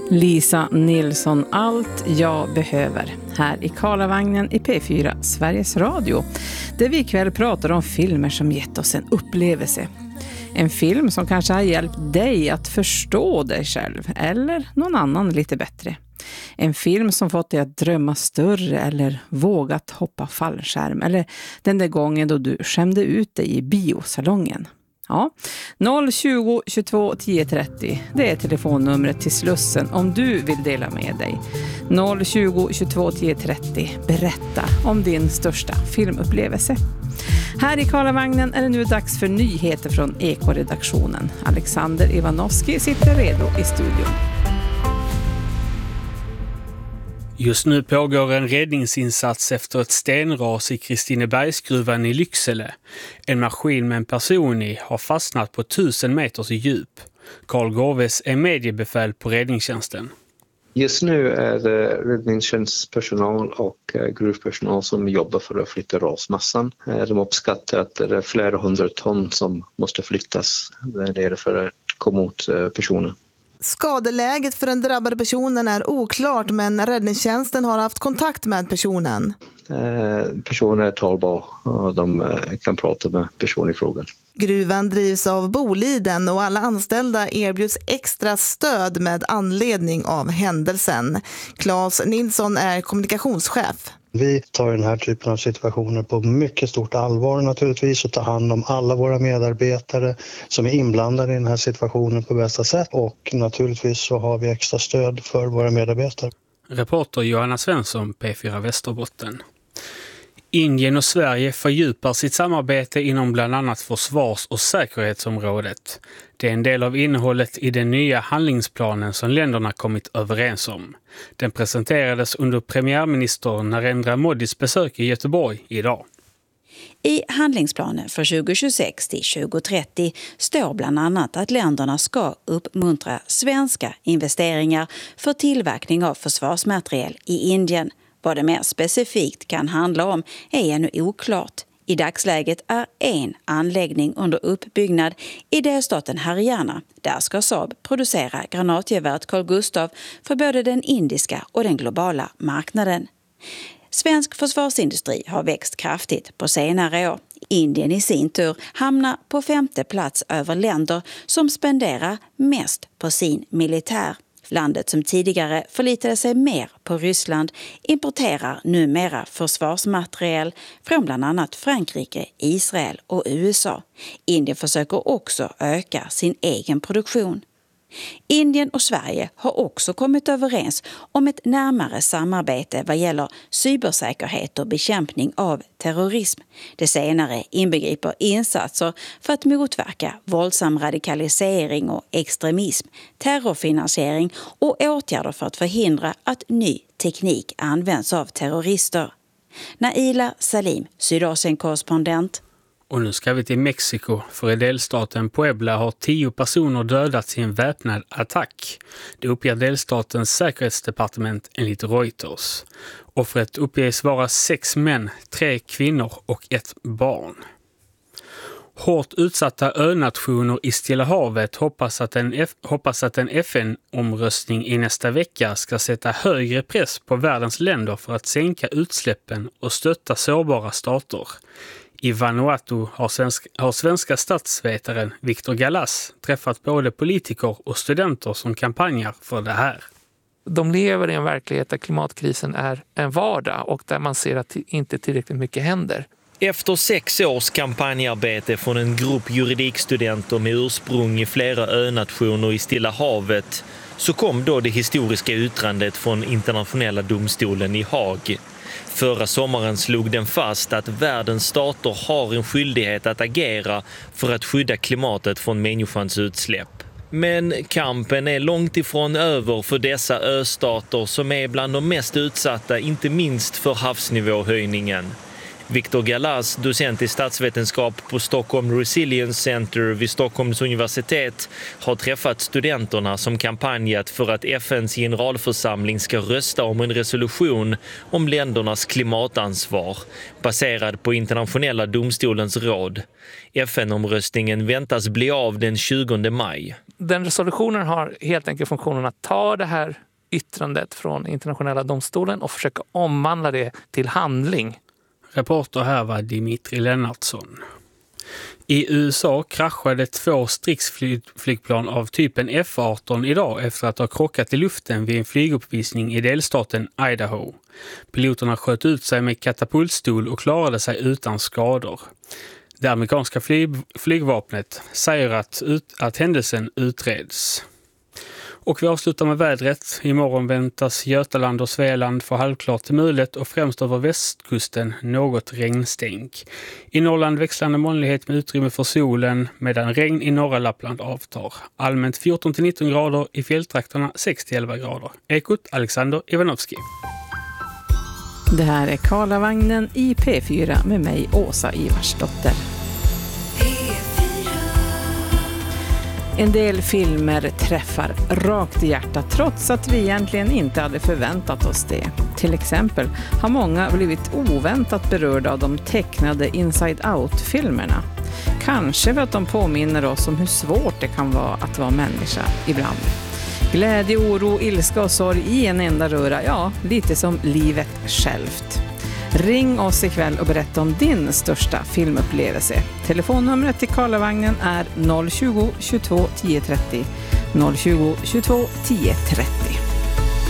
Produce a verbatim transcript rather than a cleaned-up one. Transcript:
Lisa Nilsson, Allt jag behöver, här i Karlavagnen i P fyra Sveriges Radio, där vi ikväll pratar om filmer som gett oss en upplevelse. En film som kanske har hjälpt dig att förstå dig själv eller någon annan lite bättre. En film som fått dig att drömma större eller vågat hoppa fallskärm, eller den där gången då du skämde ut dig i biosalongen. Ja, noll tjugo tjugotvå tio trettio, det är telefonnumret till Slussen om du vill dela med dig. noll tjugo tjugotvå tio trettio, berätta om din största filmupplevelse. Här i Karlavagnen är det nu dags för nyheter från Eko-redaktionen. Alexander Ivanovski sitter redo i studion. Just nu pågår en räddningsinsats efter ett stenras i Kristinebergsgruvan i Lycksele. En maskin med en person i har fastnat på tusen meters djup. Carl Gåves är mediebefäl på räddningstjänsten. Just nu är det räddningstjänstpersonal och gruvpersonal som jobbar för att flytta rasmassan. De uppskattar att det är flera hundra ton som måste flyttas där för att komma åt personen. Skadeläget för den drabbade personen är oklart, men räddningstjänsten har haft kontakt med personen. Eh, personen är talbar och de kan prata med personen i frågan. Gruvan drivs av Boliden och alla anställda erbjuds extra stöd med anledning av händelsen. Claes Nilsson är kommunikationschef. Vi tar den här typen av situationer på mycket stort allvar naturligtvis och tar hand om alla våra medarbetare som är inblandade i den här situationen på bästa sätt. Och naturligtvis så har vi extra stöd för våra medarbetare. Reporter Johanna Svensson, P fyra Västerbotten. Indien och Sverige fördjupar sitt samarbete inom bland annat försvars- och säkerhetsområdet. Det är en del av innehållet i den nya handlingsplanen som länderna kommit överens om. Den presenterades under premiärminister Narendra Modis besök i Göteborg idag. I handlingsplanen för tjugo tjugosex till tjugo trettio står bland annat att länderna ska uppmuntra svenska investeringar för tillverkning av försvarsmateriel i Indien. Vad det mer specifikt kan handla om är ännu oklart. I dagsläget är en anläggning under uppbyggnad i delstaten Haryana. Där ska Saab producera granatgeväret Carl Gustaf för både den indiska och den globala marknaden. Svensk försvarsindustri har växt kraftigt på senare år. Indien i sin tur hamnar på femte plats över länder som spenderar mest på sin militär. Landet som tidigare förlitade sig mer på Ryssland importerar numera försvarsmateriel från bland annat Frankrike, Israel och U S A. Indien försöker också öka sin egen produktion. Indien och Sverige har också kommit överens om ett närmare samarbete vad gäller cybersäkerhet och bekämpning av terrorism. Det senare inbegriper insatser för att motverka våldsam radikalisering och extremism, terrorfinansiering och åtgärder för att förhindra att ny teknik används av terrorister. Naila Salim, Sydasien-korrespondent. Och nu ska vi till Mexiko, för i delstaten Puebla har tio personer dödats i en väpnad attack. Det uppger delstatens säkerhetsdepartement enligt Reuters. Offret uppges vara sex män, tre kvinnor och ett barn. Hårt utsatta önationer i Stilla havet hoppas att en, F- hoppas att en F N-omröstning i nästa vecka ska sätta högre press på världens länder för att sänka utsläppen och stötta sårbara stater. I Vanuatu har, svensk, har svenska statsvetaren Victor Galas träffat både politiker och studenter som kampanjar för det här. De lever i en verklighet där klimatkrisen är en vardag och där man ser att inte tillräckligt mycket händer. Efter sex års kampanjarbete från en grupp juridikstudenter med ursprung i flera önationer i Stilla havet så kom då det historiska yttrandet från internationella domstolen i Haag. Förra sommaren slog den fast att världens stater har en skyldighet att agera för att skydda klimatet från människans utsläpp. Men kampen är långt ifrån över för dessa östater som är bland de mest utsatta, inte minst för havsnivåhöjningen. Victor Galas, docent i statsvetenskap på Stockholm Resilience Center vid Stockholms universitet, har träffat studenterna som kampanjat för att F N:s generalförsamling ska rösta om en resolution om ländernas klimatansvar baserad på internationella domstolens råd. F N-omröstningen väntas bli av den tjugonde maj. Den resolutionen har helt enkelt funktionen att ta det här yttrandet från internationella domstolen och försöka omvandla det till handling. Reporter här var Dimitri Lennartsson. I U S A kraschade två stridsflygplan av typen F arton idag efter att ha krockat i luften vid en flyguppvisning i delstaten Idaho. Piloterna sköt ut sig med katapultstol och klarade sig utan skador. Det amerikanska flyg, flygvapnet säger att, ut, att händelsen utreds. Och vi avslutar med vädret. Imorgon väntas Götaland och Svealand få halvklart till mulet och främst över västkusten något regnstänk. I Norrland växlande molnighet med utrymme för solen medan regn i norra Lappland avtar. Allmänt fjorton till nitton grader, i fjälltrakterna sex till elva grader. Ekot Alexander Ivanovski. Det här är Karlavagnen i P fyra med mig Åsa Ivarsdotter. En del filmer träffar rakt i hjärtat trots att vi egentligen inte hade förväntat oss det. Till exempel har många blivit oväntat berörda av de tecknade Inside Out-filmerna. Kanske för att de påminner oss om hur svårt det kan vara att vara människa ibland. Glädje, oro, ilska och sorg i en enda röra, ja, lite som livet självt. Ring oss ikväll och berätta om din största filmupplevelse. Telefonnumret till Karlavagnen är noll tjugo, tjugotvå, tio trettio. noll tjugo, tjugotvå, tio trettio.